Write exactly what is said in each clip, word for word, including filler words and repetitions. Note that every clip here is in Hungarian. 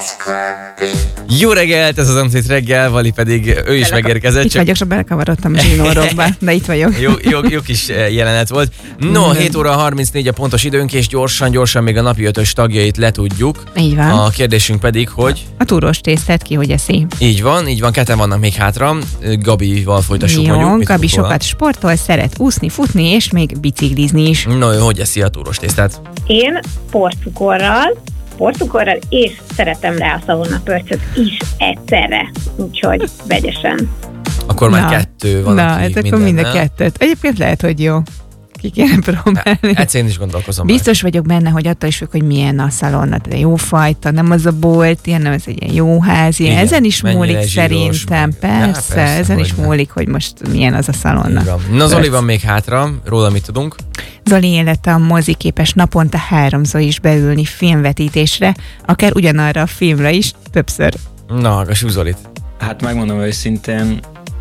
Jó reggelt, ez az Amcét reggel, Vali pedig ő is Beleka- megérkezett. Itt csak... vagyok, csak belekavarodtam zsinórokba, de itt vagyok. Jó, jó, jó kis jelenet volt. No, hét óra harmincnégy a pontos időnk, és gyorsan-gyorsan még a napi ötös tagjait letudjuk. Így van. A kérdésünk pedig, hogy... A túros tésztát ki, hogy eszi. Így van, így van, ketten vannak még hátra. Gabival folytassuk jó, mondjuk. Gabi sokat sportol, szeret úszni, futni, és még biciklizni is. No, hogy eszi a túros tésztát? Én porcukorral, porcukorral, és szeretem rá a szalonnapörcöt is egyszerre, úgyhogy vegyesen. Akkor már na, kettő van. Na, ez akkor mind a kettőt. Egyébként lehet, hogy jó. Ki kéne próbálni. Egyszer én is gondolkozom. Biztos már. vagyok benne, hogy attól is függ, hogy milyen a szalonna, de jó fajta, nem az a bolt, ilyen, nem ez egy ilyen jó ház, ilyen. Ezen is múlik szerintem, persze, ja, persze, ezen is ne. múlik, hogy most milyen az a szalonna. Na, Zoli van még hátra, róla mit tudunk? Zoli élete a moziképes naponta háromszor is beülni filmvetítésre, akár ugyanarra a filmre is, többször. Na, hallgassuk Zolit. Hát megmondom őszintén,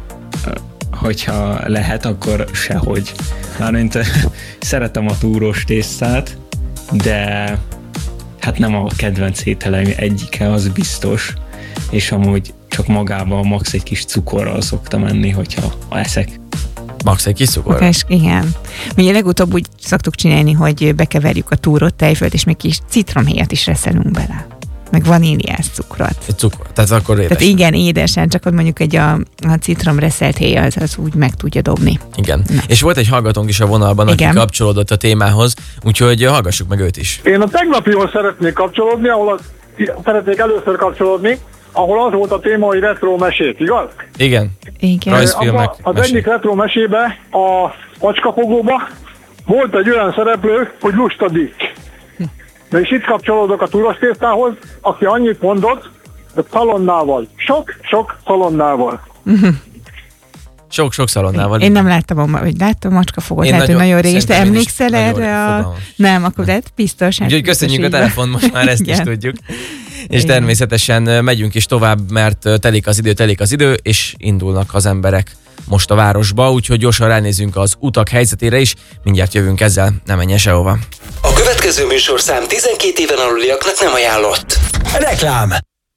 hogyha lehet, akkor sehogy. Mármint szeretem a túros tésztát, de hát nem a kedvenc ételem egyike, az biztos, és amúgy csak magában max egy kis cukorral szoktam enni, hogyha eszek. Max egy kis cukorral? Okás, igen. Mi legutóbb úgy szoktuk csinálni, hogy bekeverjük a túrot, tejfölt, és még kis citromhéjat is reszelünk bele. Meg vaníliás cukrot. Egy cukor, tehát akkor édesen. Tehát igen, édesen, csak ott mondjuk egy a, a citrom reszelt héj, az, az úgy meg tudja dobni. Igen. Na. És volt egy hallgatónk is a vonalban, igen, aki kapcsolódott a témához, úgyhogy hallgassuk meg őt is. Én a tegnapihoz szeretnék kapcsolódni, ahol az, szeretnék először kapcsolódni, ahol az volt a téma, hogy retro mesét, igaz? Igen. Igen. Rajzfilmek, az mesé. Egyik retro mesébe, a macskafogóba volt egy olyan szereplő, hogy lustadik. De és itt kapcsolódok a túros tésztához, aki annyit mondott, hogy szalonnával. Sok-sok szalonnával. Sok-sok szalonnával. Én nem láttam, hogy láttam a macskafogót, lehet, hogy nagyon réges, de emlékszel erre a... Nem, akkor lehet biztos. Úgyhogy köszönjük a telefon, most már ezt is tudjuk. És természetesen megyünk is tovább, mert telik az idő, telik az idő, és indulnak az emberek most a városba, úgyhogy gyorsan ránézünk az utak helyzetére is, mindjárt jövünk ezzel, nem menj sehova. A következő műsorszám tizenkét éven aluliaknak nem ajánlott. Reklám.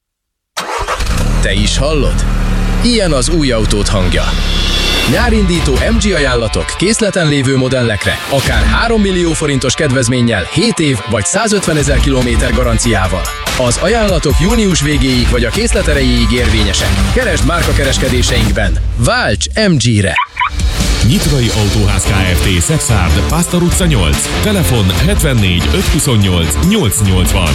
Te is hallod? Ilyen az új autód hangja. Nyárindító em gé ajánlatok készleten lévő modellekre, akár három millió forintos kedvezménnyel, hét év vagy százötvenezer kilométer garanciával. Az ajánlatok június végéig vagy a készlet erejéig érvényesek. Keresd márkakereskedéseinkben. Válts em gére! Nyitrai Autóház Kft. Szexárd, Pásztor utca nyolc. Telefon hetvennégy ötszázhuszonnyolc nyolcszáznyolcvan.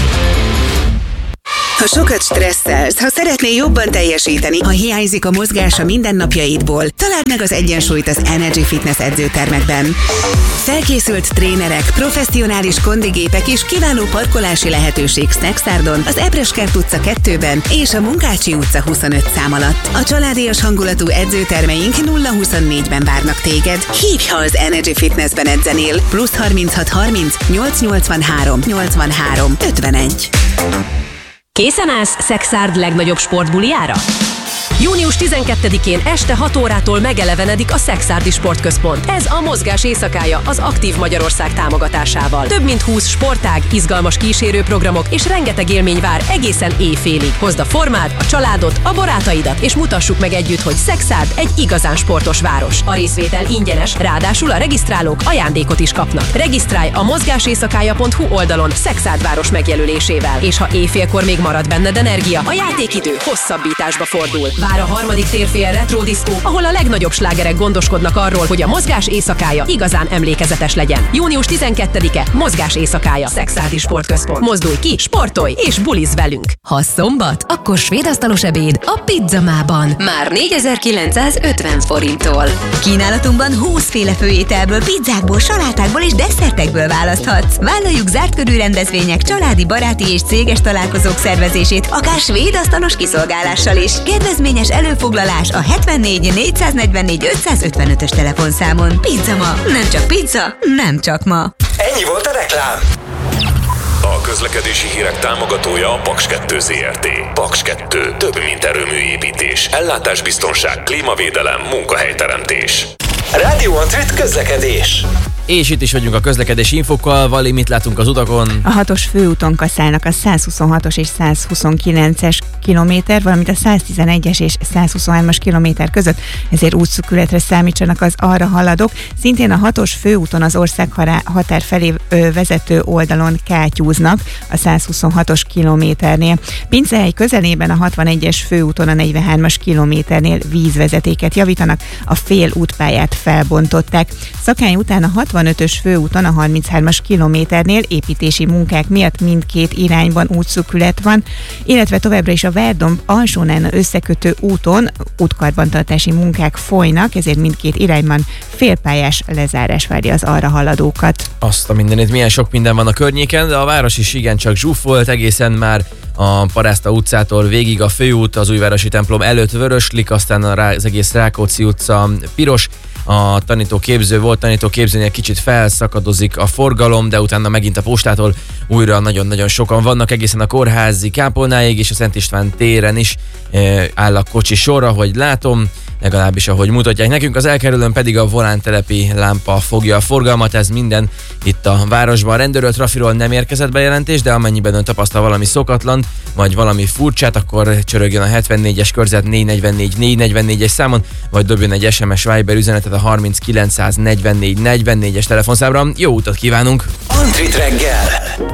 Ha sokat stresszelsz, ha szeretnél jobban teljesíteni, ha hiányzik a mozgás a mindennapjaidból, találd meg az egyensúlyt az Energy Fitness edzőtermekben. Felkészült trénerek, professzionális kondigépek és kiváló parkolási lehetőség Szexárdon, az Ebreskert utca kettőben és a Munkácsi utca huszonöt szám alatt. A családias hangulatú edzőtermeink nulla huszonnégyben várnak téged. Hívj, ha az Energy Fitnessben edzenél. Plusz harminchat harminc nyolcszáznyolcvanhárom nyolcvanhárom ötvenegy. Készen állsz Szexárd legnagyobb sportbuliára? június tizenkettedikén este hat órától megelevenedik a Szexárdi Sportközpont. Ez a mozgás éjszakája az Aktív Magyarország támogatásával. Több mint húsz sportág, izgalmas kísérőprogramok és rengeteg élmény vár egészen éjfélig. Hozd a formád, a családot, a barátaidat, és mutassuk meg együtt, hogy Szexárd egy igazán sportos város. A részvétel ingyenes, ráadásul a regisztrálók ajándékot is kapnak. Regisztrálj a mozgáséjszakája pont hu oldalon Szexárd város megjelölésével. És ha éjfélkor még marad benned energia, a játékidő hosszabbításba fordul. Vár a harmadik térfél Retro Disco, ahol a legnagyobb slágerek gondoskodnak arról, hogy a mozgás éjszakája igazán emlékezetes legyen. június tizenkettedike, mozgás éjszakája, Szexárdi Sportközpont. Mozdulj ki, sportolj és bulizz velünk! Ha szombat, akkor svédasztalos ebéd a Pizzamában. Már négyezer-kilencszázötven forinttól. Kínálatunkban húszféle főételből, pizzákból, salátákból és desszertekből választhatsz. Vállaljuk zárt körű rendezvények, családi, baráti és céges találkozók szervezését, akár svédasztalos kiszolgálással is. Kedvezményes előfoglalás a hetvennégy négyszáznegyvennégy ötszázötvenötös telefonszámon. Pizzama, nem csak pizza, nem csak ma. Ennyi volt a reklám. A közlekedési hírek támogatója a Paks kettő Zrt. Paks kettő. Több, mint erőműépítés, ellátásbiztonság, klímavédelem, munkahelyteremtés. Rádió Antrit közlekedés. És itt is vagyunk a közlekedési infokkal. Vali, mit látunk az utakon? A hatos főúton kaszálnak a százhuszonhatos és százhuszonkilences kilométer, valamint a száztizenegyes és százhuszonhármas kilométer között, ezért útszűkületre számítsanak az arra haladók. Szintén a hatos főúton az ország határ felé vezető oldalon kátyúznak a százhuszonhatos kilométernél. Pincehely közelében a hatvanegyes főúton a negyvenhármas kilométernél vízvezetéket javítanak, a fél útpályát felbontották. Szakály után a hatvanötös főúton a harminchármas kilométernél építési munkák miatt mindkét irányban útszűkület van, illetve továbbra is a Verdon Alsónán összekötő úton útkarbantartási munkák folynak, ezért mindkét irányban félpályás lezárás várja az arra haladókat. Azt a mindenit, milyen sok minden van a környéken, de a város is igencsak zsúfolt, egészen már a Parászta utcától végig a főút, az újvárosi templom előtt vöröslik, aztán az egész Rákóczi utca piros, a tanítóképző volt, tanítóképzőnél kicsit felszakadozik a forgalom, de utána megint a postától újra nagyon-nagyon sokan vannak, egészen a Kórházi kápolnáig és a Szent István téren is e, áll a kocsi sorra, hogy látom, legalábbis ahogy mutatják nekünk, az elkerülőn pedig a volántelepi lámpa fogja a forgalmat, ez minden itt a városban. A rendőrről, trafiról nem érkezett bejelentés, de amennyiben ön tapasztal valami szokatlant, vagy valami furcsát, akkor csörögjön a hetvennégyes körzet négy negyvennégy négy negyvennégyes számon, vagy dobjon egy es em es Viber üzenetet a harminckilencszáznegyvennégy negyvennégyes telefonszámra. Jó utat kívánunk! Antrit reggel!